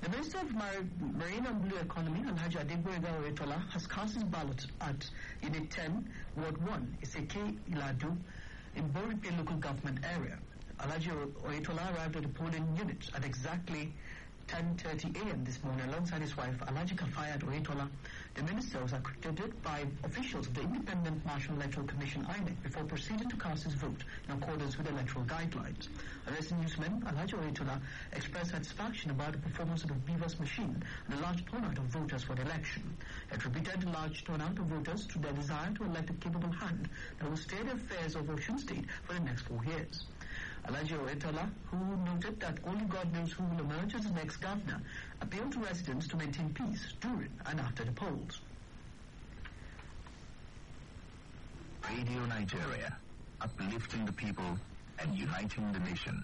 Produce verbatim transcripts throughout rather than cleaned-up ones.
The Minister of Mar- Marine and Blue Economy, Alhaji Adegboyega Oyetola, has cast his ballot at Unit ten, Ward one, Iseke Iladu, in Boripe local government area. Alhaji Oyetola arrived at the polling unit at exactly ten thirty a m this morning alongside his wife, Alhaji Kafayat Oyetola. The minister was accredited by officials of the Independent National Electoral Commission, I N E C, before proceeding to cast his vote in accordance with electoral guidelines. A resident newsman, Alhaji Oyetola, expressed satisfaction about the performance of the Beavers machine and a large turnout of voters for the election. He attributed the large turnout of voters to their desire to elect a capable hand that will steer the affairs of Osun State for the next four years. Alhaji Oyetola, who noted that only God knows who will emerge as the next governor, appealed to residents to maintain peace during and after the polls. Radio Nigeria, uplifting the people and uniting the nation.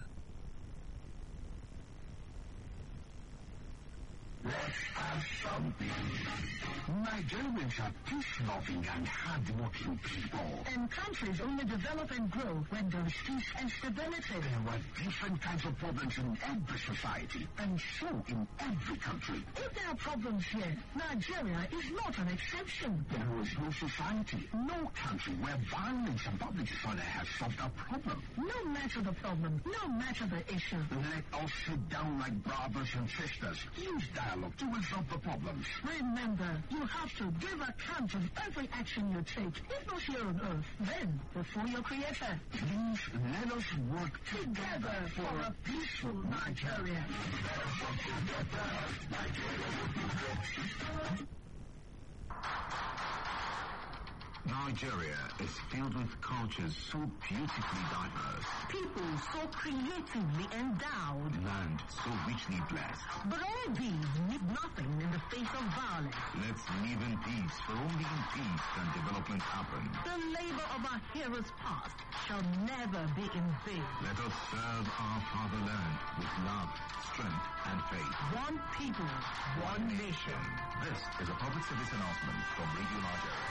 Let's have something. Nigerians are peace-loving and hard-working people. And countries only develop and grow when there is peace and stability. There are different kinds of problems in every society, and so in every country. If there are problems here, Nigeria is not an exception. There is no society, no country where violence and public disorder has solved a problem. No matter the problem, no matter the issue. Let us sit down like brothers and sisters. Use dialogue to resolve the problems. Remember, you have to give account of every action you take, if not here on earth, then before your creator. Please let us work together for a peaceful Nigeria. Nigeria is filled with cultures so beautifully diverse. People so creatively endowed. Land so richly blessed. But all these need nothing in the face of violence. Let's live in peace, for only in peace can development happen. The labor of our heroes past shall never be in vain. Let us serve our fatherland with love, strength, and faith. One people, one nation. This is a public service announcement from Radio Nigeria.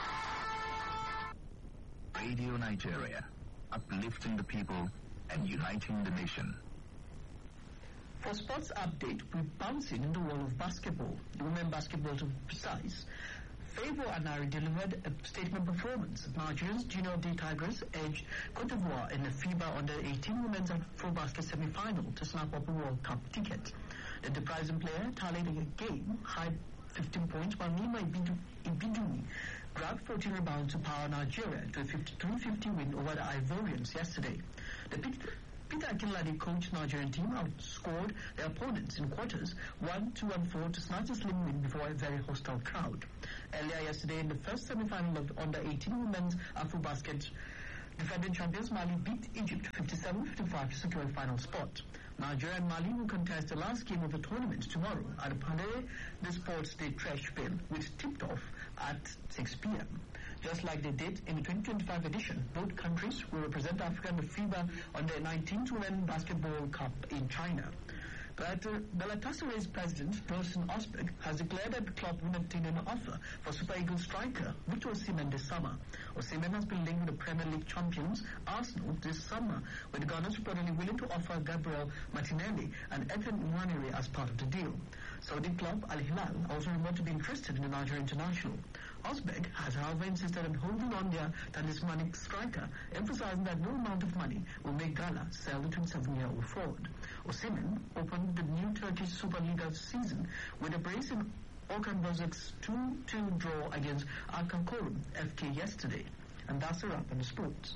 Radio Nigeria, uplifting the people and uniting the nation. For sports update, we're bouncing in the world of basketball. The women basketball to be precise. Favour Anari delivered a statement performance. Nigeria's Junior D Tigers edged Cote d'Ivoire in the FIBA Under eighteen Women's Afro-Basket semi-final to snap up a World Cup ticket. The enterprising player tallied a game high fifteen points, while Nima Ibiduni grabbed fourteen rebounds to power Nigeria to a fifty-three fifty win over the Ivorians yesterday. The Peter, Peter Akinlade coached Nigerian team outscored their opponents in quarters one, two, and four to snatch a slim win before a very hostile crowd. Earlier yesterday, in the first semi-final of Under eighteen Women's Afro-Basket, defending champions Mali beat Egypt fifty-seven fifty-five to secure a final spot. Nigeria and Mali will contest the last game of the tournament tomorrow at the Palais des Sports de Trècheville, which tipped off at six p m Just like they did in the twenty twenty-five edition, both countries will represent Africa in the FIBA Under nineteen Women Basketball Cup in China. Galatasaray's president, Rosen Osberg, has declared that the club will obtain an offer for Super Eagles striker Victor Osimhen this summer. Osimhen has been linked with the Premier League champions Arsenal this summer, with the Gunners reportedly willing to offer Gabriel Martinelli and Ethan Nwaneri as part of the deal. Saudi club Al Hilal also rumored to be interested in the Nigeria international. Osberg has, however, insisted on holding on their talismanic striker, emphasizing that no amount of money will make Gala sell the twenty-seven-year-old forward. Osimhen opened the new Turkish Superliga season with a brace in Okan Bozok's two two draw against Ankara F K yesterday. And that's a wrap on the sports.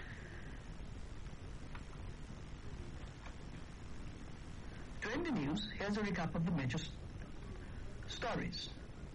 To end the news, here's a recap of the major st- stories.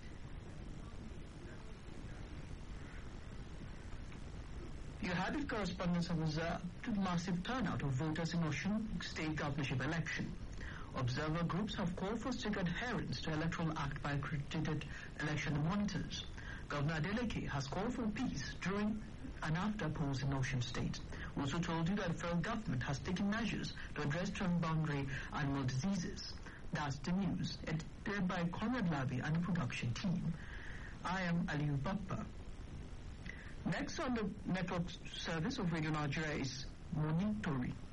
You had a correspondence observed massive turnout of voters in Osun State governorship election. Observer groups have called for strict adherence to Electoral Act by accredited election monitors. Governor Adeleke has called for peace during and after polls in Osun State. We also told you that the federal government has taken measures to address transboundary animal diseases. That's the news, edited by Conrad Lavi and the production team. I am Aliu Bappa. Next on the network service of Radio Nigeria is Monitori.